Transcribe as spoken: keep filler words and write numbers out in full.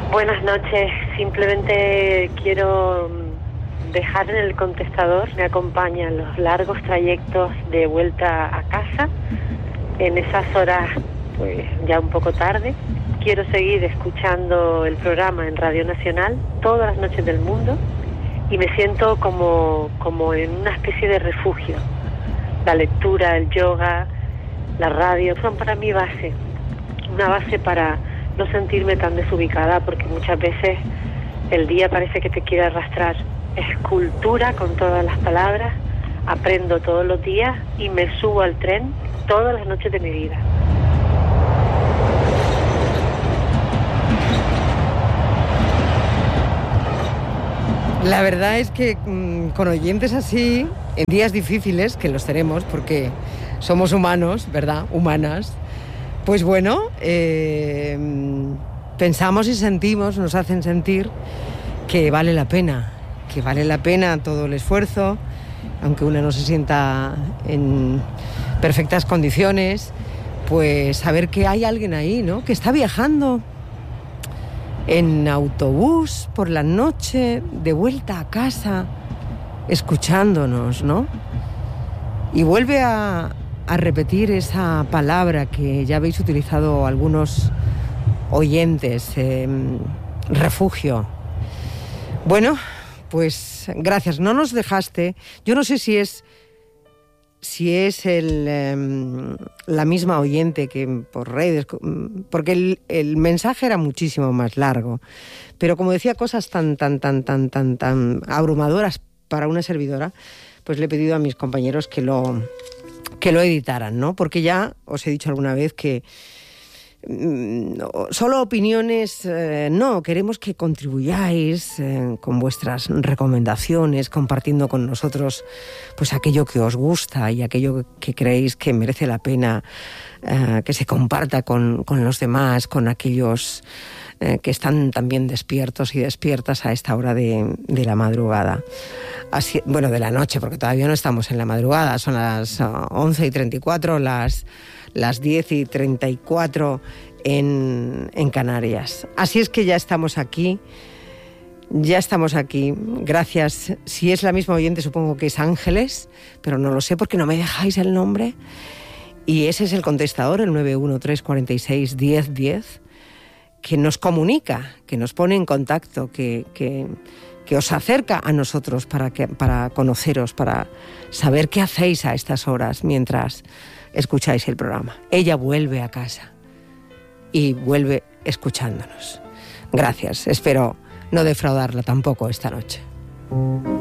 Buenas noches, simplemente quiero dejar en el contestador, me acompañan los largos trayectos de vuelta a casa, en esas horas pues ya un poco tarde. Quiero seguir escuchando el programa en Radio Nacional todas las noches del mundo y me siento como, como en una especie de refugio. La lectura, el yoga, la radio son para mí base, una base para no sentirme tan desubicada, porque muchas veces el día parece que te quiere arrastrar. Es cultura con todas las palabras, aprendo todos los días y me subo al tren todas las noches de mi vida. La verdad es que mmm, con oyentes así, en días difíciles, que los tenemos porque somos humanos, ¿verdad? Humanas. Pues bueno, eh, pensamos y sentimos, nos hacen sentir que vale la pena, que vale la pena todo el esfuerzo, aunque uno no se sienta en perfectas condiciones, pues saber que hay alguien ahí, ¿no? Que está viajando en autobús por la noche, de vuelta a casa, escuchándonos, ¿no? Y vuelve a... a repetir esa palabra que ya habéis utilizado algunos oyentes, eh, refugio. Bueno, pues gracias, no nos dejaste. Yo no sé si es si es el, eh, la misma oyente que por redes, porque el, el mensaje era muchísimo más largo, pero como decía cosas tan, tan, tan, tan, tan, tan abrumadoras para una servidora, pues le he pedido a mis compañeros que lo que lo editaran, ¿no? Porque ya os he dicho alguna vez que mmm, solo opiniones, eh, no, queremos que contribuyáis eh, con vuestras recomendaciones, compartiendo con nosotros pues aquello que os gusta y aquello que creéis que merece la pena eh, que se comparta con, con los demás, con aquellos eh, que están también despiertos y despiertas a esta hora de, de la madrugada. Así, bueno, de la noche, porque todavía no estamos en la madrugada, son las once y treinta y cuatro, las, las diez y treinta y cuatro en, en Canarias. Así es que ya estamos aquí, ya estamos aquí. Gracias. Si es la misma oyente, supongo que es Ángeles, pero no lo sé porque no me dejáis el nombre. Y ese es el contestador, el nueve uno tres cuatro seis diez diez, que nos comunica, que nos pone en contacto, que... que que os acerca a nosotros para, que, para conoceros, para saber qué hacéis a estas horas mientras escucháis el programa. Ella vuelve a casa y vuelve escuchándonos. Gracias, espero no defraudarla tampoco esta noche.